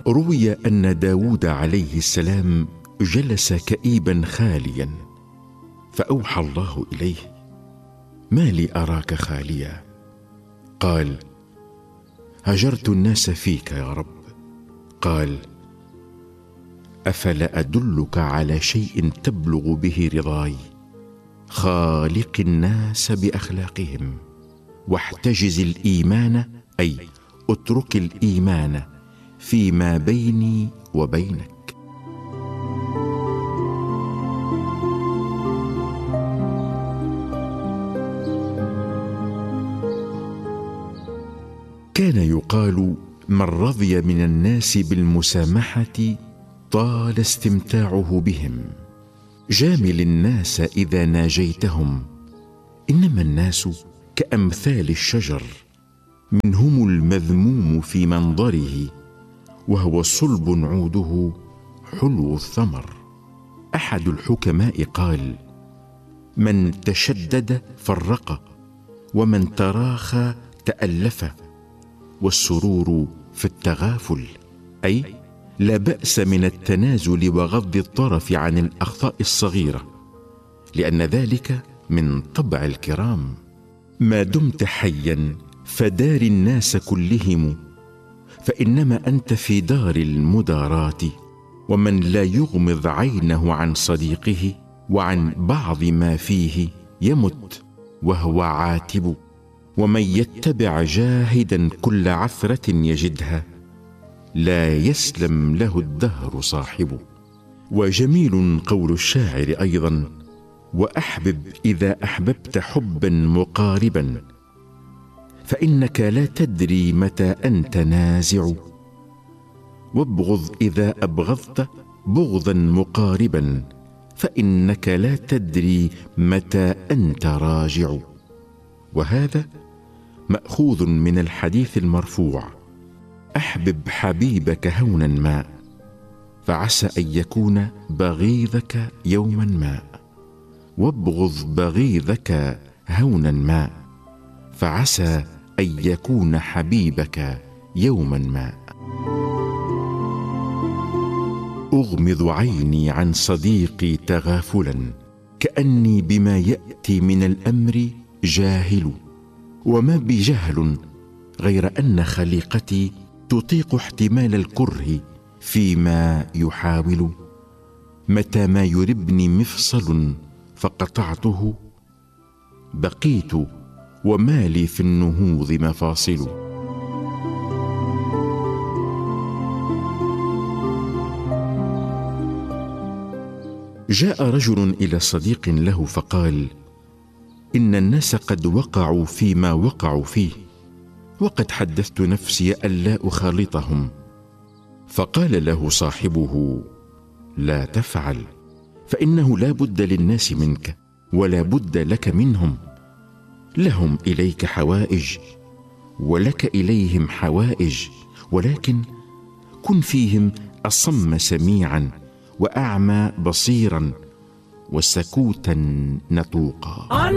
روي أن داود عليه السلام جلس كئيبا خاليا، فأوحى الله إليه: ما لي أراك خاليا؟ قال: هجرت الناس فيك يا رب. قال: أفلا أدلك على شيء تبلغ به رضاي؟ خالق الناس بأخلاقهم، واحتجز الإيمان، أي اترك الإيمان فيما بيني وبينك. كان يقال: من رضي من الناس بالمسامحة طال استمتاعه بهم. جامل الناس إذا ناجيتهم، إنما الناس كأمثال الشجر، منهم المذموم في منظره، وهو صلب عوده حلو الثمر. أحد الحكماء قال: من تشدد فرق، ومن تراخى تألف، والسرور في التغافل، أي لا بأس من التنازل وغض الطرف عن الأخطاء الصغيرة، لأن ذلك من طبع الكرام. ما دمت حيا فدار الناس كلهم، فإنما أنت في دار المدارات. ومن لا يغمض عينه عن صديقه وعن بعض ما فيه يمت وهو عاتب. ومن يتبع جاهدا كل عثرة يجدها، لا يسلم له الدهر صاحبه. وجميل قول الشاعر أيضا: وأحبب إذا أحببت حبا مقاربا، فإنك لا تدري متى أنت نازع. وابغض إذا أبغضت بغضا مقاربا، فإنك لا تدري متى أنت راجع. وهذا مأخوذ من الحديث المرفوع: أحبب حبيبك هونا ما، فعسى أن يكون بغيضك يوما ما، وابغض بغيضك هونا ما، فعسى أن يكون حبيبك يوما ما. أغمض عيني عن صديقي تغافلا، كأني بما يأتي من الأمر جاهل. وما بجهل غير أن خليقتي تطيق احتمال الكره فيما يحاول. متى ما يربني مفصل فقطعته، بقيت وما لي في النهوض مفاصل. جاء رجل إلى صديق له فقال: إن الناس قد وقعوا فيما وقعوا فيه، وقد حدثت نفسي ألا أخالطهم. فقال له صاحبه: لا تفعل، فإنه لا بد للناس منك ولا بد لك منهم. لهم إليك حوائج ولك إليهم حوائج، ولكن كن فيهم أصم سميعا وأعمى بصيرا وسكوتا نطوقا.